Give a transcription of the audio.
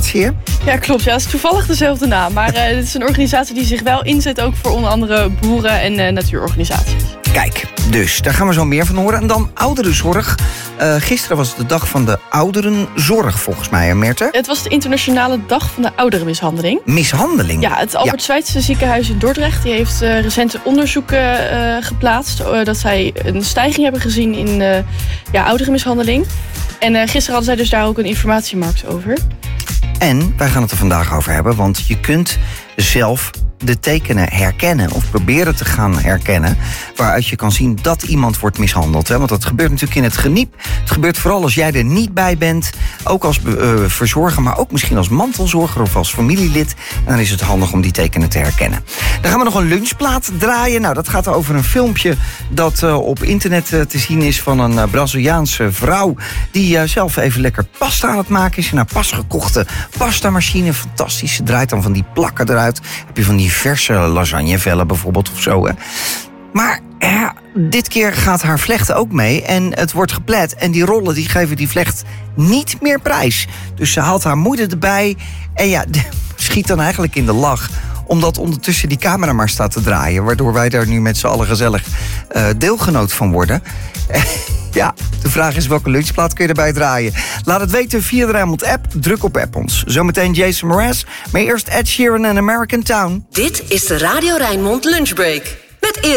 organisatie, hè? Ja, klopt. Ja, het is toevallig dezelfde naam. Maar het is een organisatie die zich wel inzet ook voor onder andere boeren en natuurorganisaties. Kijk, dus daar gaan we zo meer van horen. En dan ouderenzorg. Gisteren was het de dag van de ouderenzorg, volgens mij, hè, Meerte? Het was de internationale dag van de ouderenmishandeling. Mishandeling? Ja, het Albert Schweitzer ziekenhuis in Dordrecht die heeft recente onderzoeken geplaatst. Dat zij een stijging hebben gezien in ouderenmishandeling. En gisteren hadden zij dus daar ook een informatiemarkt over. En wij gaan het er vandaag over hebben, want je kunt zelf de tekenen herkennen of proberen te gaan herkennen waaruit je kan zien dat iemand wordt mishandeld. Hè? Want dat gebeurt natuurlijk in het geniep. Het gebeurt vooral als jij er niet bij bent, ook als verzorger, maar ook misschien als mantelzorger of als familielid. En dan is het handig om die tekenen te herkennen. Dan gaan we nog een lunchplaat draaien. Nou, dat gaat over een filmpje dat op internet te zien is van een Braziliaanse vrouw die zelf even lekker pasta aan het maken is in haar pas gekochte pastamachine. Fantastisch. Ze draait dan van die plakken eruit. Heb je van die verse lasagnevellen bijvoorbeeld of zo. Hè? Maar dit keer gaat haar vlecht ook mee en het wordt geplet. En die rollen die geven die vlecht niet meer prijs. Dus ze haalt haar moeder erbij en schiet dan eigenlijk in de lach. Omdat ondertussen die camera maar staat te draaien. Waardoor wij daar nu met z'n allen gezellig deelgenoot van worden. Ja, de vraag is welke lunchplaat kun je erbij draaien? Laat het weten via de Rijnmond-app. Druk op app ons. Zometeen Jason Mraz, maar eerst Ed Sheeran en American Town. Dit is de Radio Rijnmond Lunchbreak. Met